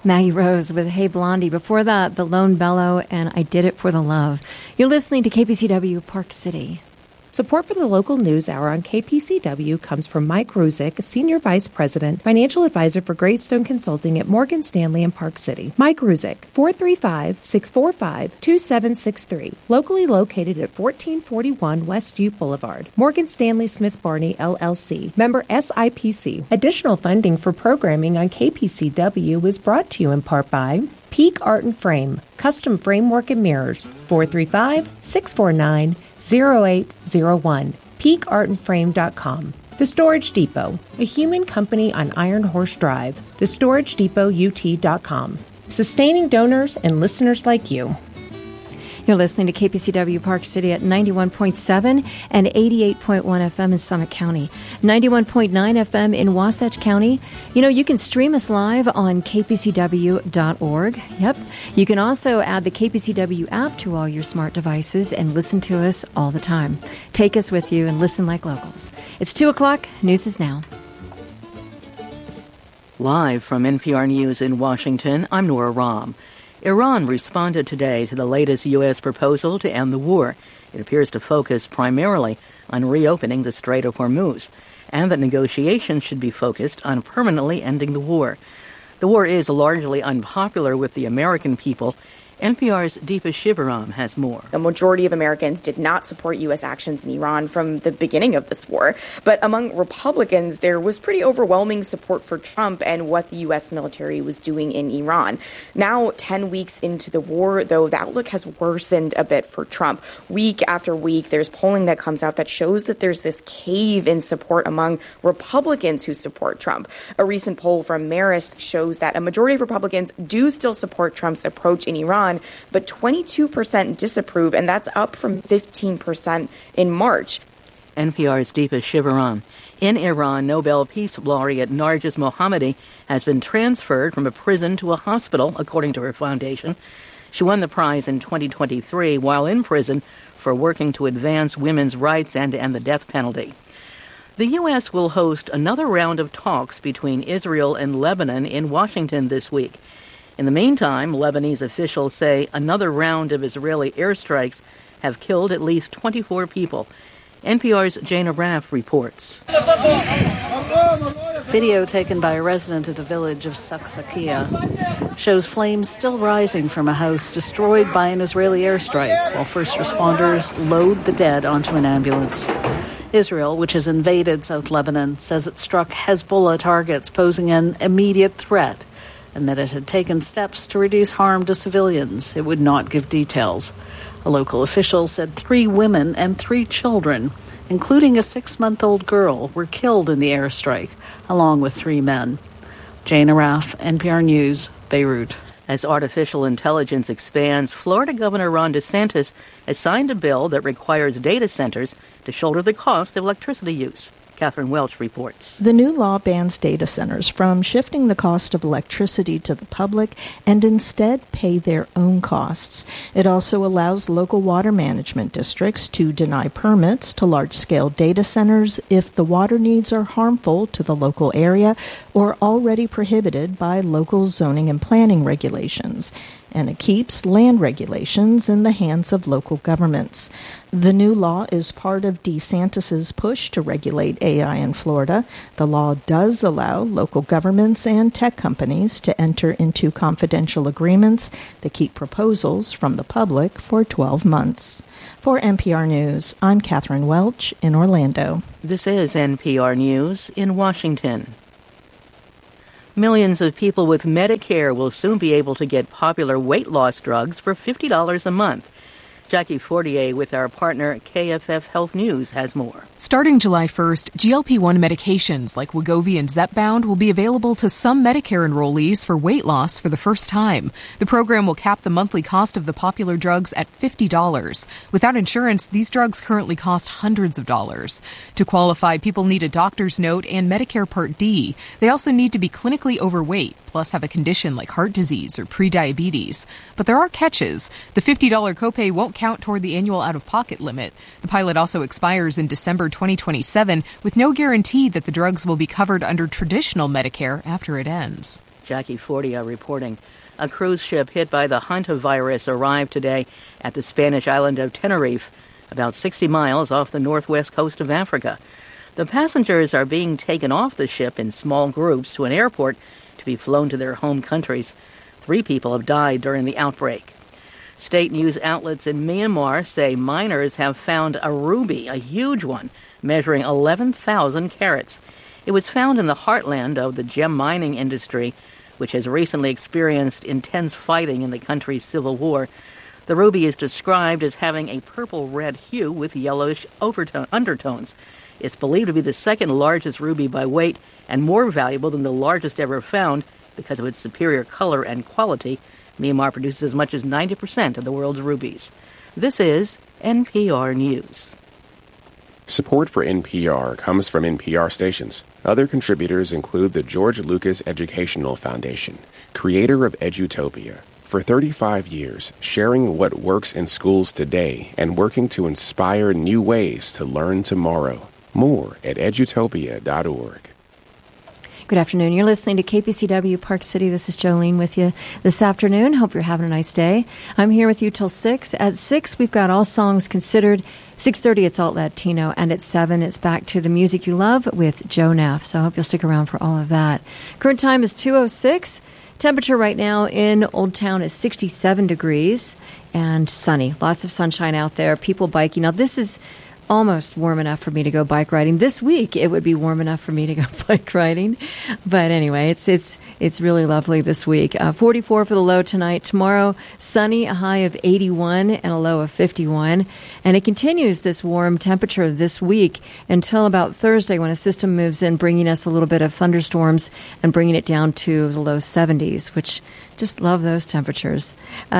Maggie Rose with Hey Blondie. Before that, The Lone Bellow and I Did It for the Love. You're listening to KPCW Park City. Support for the local news hour on KPCW comes from Mike Ruzick, Senior Vice President, Financial Advisor for Greystone Consulting at Morgan Stanley in Park City. Mike Ruzick, 435-645-2763. Locally located at 1441 West Ute Boulevard. Morgan Stanley Smith Barney, LLC. Member SIPC. Additional funding for programming on KPCW is brought to you in part by Peak Art and Frame, Custom Framework and Mirrors, 435-649-0801, peakartandframe.com. The Storage Depot, a human company on Iron Horse Drive, thestoragedepotut.com. Sustaining donors and listeners like you. You're listening to KPCW Park City at 91.7 and 88.1 FM in Summit County, 91.9 FM in Wasatch County. You know, you can stream us live on kpcw.org. Yep. You can also add the KPCW app to all your smart devices and listen to us all the time. Take us with you and listen like locals. It's 2 o'clock. News is now. Live from NPR News in Washington, I'm Nora Rahm. Iran responded today to the latest U.S. proposal to end the war. It appears to focus primarily on reopening the Strait of Hormuz, and that negotiations should be focused on permanently ending the war. The war is largely unpopular with the American people. NPR's Deepa Shivaram has more. The majority of Americans did not support U.S. actions in Iran from the beginning of this war. But among Republicans, there was pretty overwhelming support for Trump and what the U.S. military was doing in Iran. Now, 10 weeks into the war, though, the outlook has worsened a bit for Trump. Week after week, there's polling that comes out that shows that there's this cave in support among Republicans who support Trump. A recent poll from Marist shows that a majority of Republicans do still support Trump's approach in Iran, but 22% disapprove, and that's up from 15% in March. NPR's Deepa Shivaram. In Iran, Nobel Peace Laureate Narges Mohammadi has been transferred from a prison to a hospital, according to her foundation. She won the prize in 2023 while in prison for working to advance women's rights and to end the death penalty. The U.S. will host another round of talks between Israel and Lebanon in Washington this week. In the meantime, Lebanese officials say another round of Israeli airstrikes have killed at least 24 people. NPR's Jana Raff reports. Video taken by a resident of the village of Saksakia shows flames still rising from a house destroyed by an Israeli airstrike while first responders load the dead onto an ambulance. Israel, which has invaded South Lebanon, says it struck Hezbollah targets posing an immediate threat, and that it had taken steps to reduce harm to civilians. It would not give details. A local official said 3 women and 3 children, including a 6-month-old girl, were killed in the airstrike, along with 3 men. Jana Raff, NPR News, Beirut. As artificial intelligence expands, Florida Governor Ron DeSantis has signed a bill that requires data centers to shoulder the cost of electricity use. Catherine Welch reports. The new law bans data centers from shifting the cost of electricity to the public and instead pay their own costs. It also allows local water management districts to deny permits to large-scale data centers if the water needs are harmful to the local area or already prohibited by local zoning and planning regulations. And it keeps land regulations in the hands of local governments. The new law is part of DeSantis's push to regulate AI in Florida. The law does allow local governments and tech companies to enter into confidential agreements that keep proposals from the public for 12 months. For NPR News, I'm Catherine Welch in Orlando. This is NPR News in Washington. Millions of people with Medicare will soon be able to get popular weight loss drugs for $50 a month. Jackie Fortier with our partner KFF Health News has more. Starting July 1st, GLP-1 medications like Wegovy and Zepbound will be available to some Medicare enrollees for weight loss for the first time. The program will cap the monthly cost of the popular drugs at $50. Without insurance, these drugs currently cost hundreds of dollars. To qualify, people need a doctor's note and Medicare Part D. They also need to be clinically overweight, plus have a condition like heart disease or prediabetes. But there are catches. The $50 copay won't count toward the annual out-of-pocket limit. The pilot also expires in December 2027, with no guarantee that the drugs will be covered under traditional Medicare after it ends. Jackie Fordia reporting. A cruise ship hit by the hantavirus arrived today at the Spanish island of Tenerife, about 60 miles off the northwest coast of Africa. The passengers are being taken off the ship in small groups to an airport to be flown to their home countries. 3 people have died during the outbreak. State news outlets in Myanmar say miners have found a ruby, a huge one, measuring 11,000 carats. It was found in the heartland of the gem mining industry, which has recently experienced intense fighting in the country's civil war. The ruby is described as having a purple-red hue with yellowish undertones. It's believed to be the second largest ruby by weight and more valuable than the largest ever found because of its superior color and quality. Myanmar produces as much as 90% of the world's rubies. This is NPR News. Support for NPR comes from NPR stations. Other contributors include the George Lucas Educational Foundation, creator of Edutopia. For 35 years, sharing what works in schools today and working to inspire new ways to learn tomorrow. More at edutopia.org. Good afternoon. You're listening to KPCW Park City. This is Jolene with you this afternoon. Hope you're having a nice day. I'm here with you till 6. At 6, we've got All Songs Considered. 6:30, it's Alt Latino. And at 7, it's back to the music you love with Joe Neff. So I hope you'll stick around for all of that. Current time is 2:06. Temperature right now in Old Town is 67 degrees and sunny. Lots of sunshine out there. People biking. Now, this is almost warm enough for me to go bike riding. This week, it would be warm enough for me to go bike riding. But anyway, it's really lovely this week. 44 for the low tonight. Tomorrow, sunny, a high of 81 and a low of 51. And it continues this warm temperature this week until about Thursday when a system moves in, bringing us a little bit of thunderstorms and bringing it down to the low 70s, which just love those temperatures.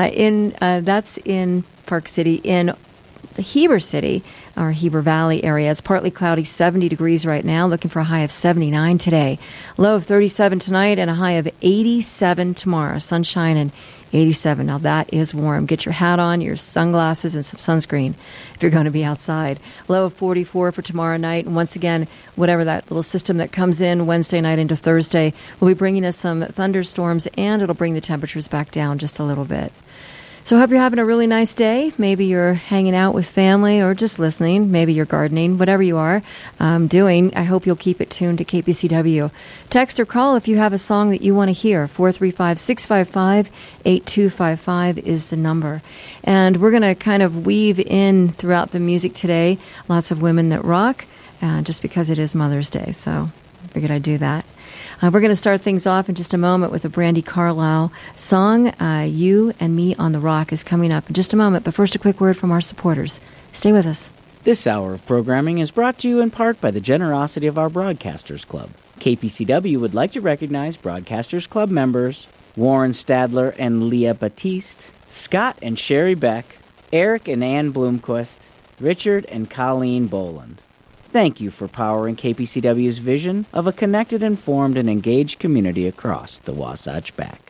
That's in Park City. In Heber City, or Heber Valley area, it's partly cloudy, 70 degrees right now, looking for a high of 79 today. Low of 37 tonight and a high of 87 tomorrow. Sunshine and 87. Now that is warm. Get your hat on, your sunglasses, and some sunscreen if you're going to be outside. Low of 44 for tomorrow night. And once again, whatever that little system that comes in Wednesday night into Thursday will be bringing us some thunderstorms, and it'll bring the temperatures back down just a little bit. So I hope you're having a really nice day. Maybe you're hanging out with family or just listening. Maybe you're gardening, whatever you are doing. I hope you'll keep it tuned to KPCW. Text or call if you have a song that you want to hear. 435-655-8255 is the number. And we're going to kind of weave in throughout the music today lots of women that rock, just because it is Mother's Day. So I figured I'd do that. We're going to start things off in just a moment with a Brandi Carlile song. You and Me on the Rock is coming up in just a moment. But first, a quick word from our supporters. Stay with us. This hour of programming is brought to you in part by the generosity of our Broadcasters Club. KPCW would like to recognize Broadcasters Club members Warren Stadler and Leah Batiste, Scott and Sherry Beck, Eric and Ann Bloomquist, Richard and Colleen Boland. Thank you for powering KPCW's vision of a connected, informed, and engaged community across the Wasatch Back.